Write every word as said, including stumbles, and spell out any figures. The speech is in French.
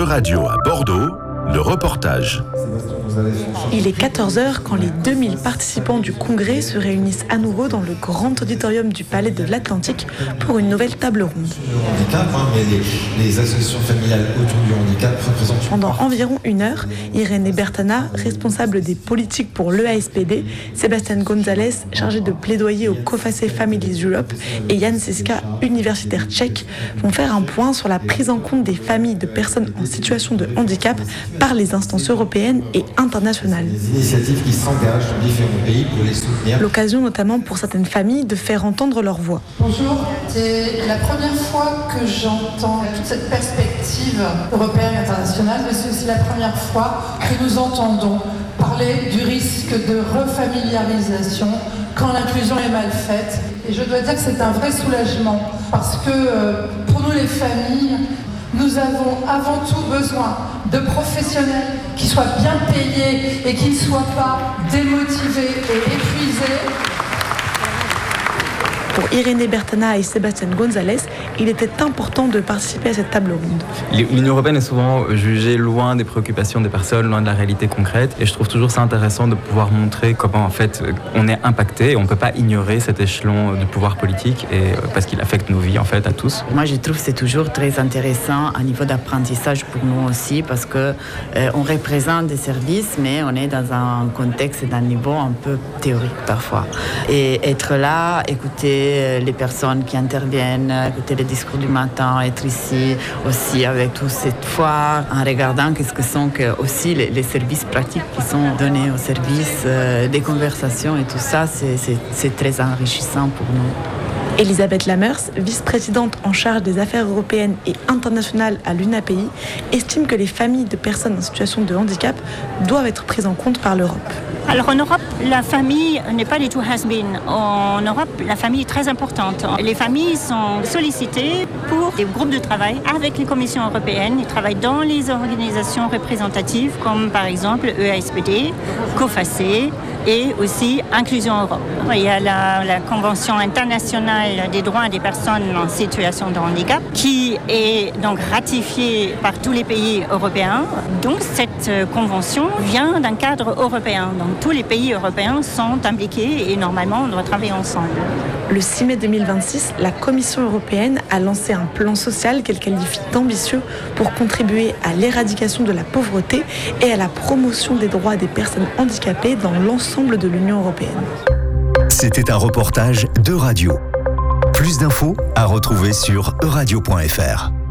Euradio à Bordeaux, le reportage. Il est quatorze heures quand les deux mille participants du congrès se réunissent à nouveau dans le grand auditorium du Palais de l'Atlantique pour une nouvelle table ronde. Handicap, hein, mais les, les associations familiales autour du handicap représentent... Pendant environ une heure, Irene Bertana, responsable des politiques pour l'E A S P D, Sébastien González, chargé de plaidoyer au COFACE Families Europe, et Jan Žižka, universitaire tchèque, vont faire un point sur la prise en compte des familles de personnes en situation de handicap par les instances européennes et internationales. Des initiatives qui s'engagent dans différents pays pour les soutenir. L'occasion notamment pour certaines familles de faire entendre leur voix. Bonjour, c'est la première fois que j'entends toute cette perspective européenne et internationale, mais c'est aussi la première fois que nous entendons parler du risque de refamiliarisation quand l'inclusion est mal faite. Et je dois dire que c'est un vrai soulagement, parce que euh, pour nous les familles, nous avons avant tout besoin de professionnels qui soient bien payés et qui ne soient pas démotivés et épuisés. Pour Irene Bertana et Sébastien González, il était important de participer à cette table ronde. L'Union européenne est souvent jugée loin des préoccupations des personnes, loin de la réalité concrète. Et je trouve toujours ça intéressant de pouvoir montrer comment en fait on est impacté et on ne peut pas ignorer cet échelon de pouvoir politique et, parce qu'il affecte nos vies en fait à tous. Moi je trouve que c'est toujours très intéressant à niveau d'apprentissage pour nous aussi parce qu'on euh, représente des services mais on est dans un contexte et d'un niveau un peu théorique parfois. Et être là, écouter les personnes qui interviennent, écouter les discours du matin, être ici aussi avec toute cette foire, en regardant qu'est-ce que sont que aussi les, les services pratiques qui sont donnés aux services, euh, des conversations et tout ça, c'est, c'est, c'est très enrichissant pour nous. Elisabeth Lamers, vice-présidente en charge des affaires européennes et internationales à l'U N A P I, estime que les familles de personnes en situation de handicap doivent être prises en compte par l'Europe. Alors en Europe, la famille n'est pas du tout has-been. En Europe, la famille est très importante. Les familles sont sollicitées pour des groupes de travail avec les commissions européennes. Ils travaillent dans les organisations représentatives comme par exemple E A S P D, COFACE et aussi Inclusion Europe. Il y a la, la Convention internationale des droits des personnes en situation de handicap qui est donc ratifiée par tous les pays européens. Donc cette convention vient d'un cadre européen. Donc tous les pays européens sont impliqués et normalement on doit travailler ensemble. Le six mai deux mille vingt-six, la Commission européenne a lancé un plan social qu'elle qualifie d'ambitieux pour contribuer à l'éradication de la pauvreté et à la promotion des droits des personnes handicapées dans l'ensemble de l'Union européenne. C'était un reportage d'Euradio. Plus d'infos à retrouver sur euradio point f r.